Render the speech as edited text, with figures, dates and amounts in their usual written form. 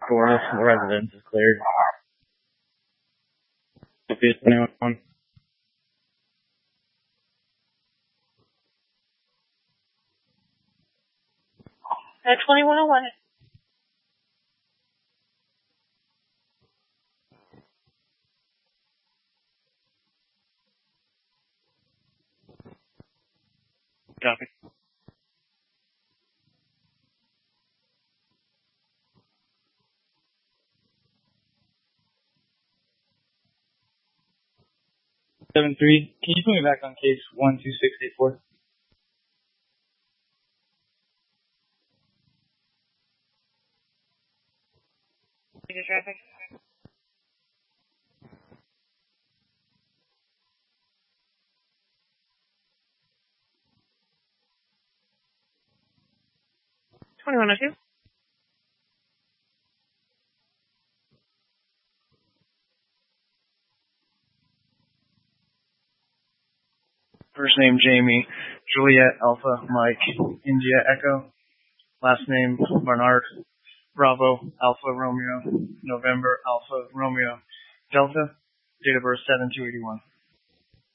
for residents is cleared. If it's anyone. At 2101. Copy. Can you put me back on case 12684? Traffic. $21.02. First name Jamie, Juliet Alpha Mike India Echo. Last name Bernard, Bravo Alpha Romeo November Alpha Romeo Delta. Date of birth 7/2/81.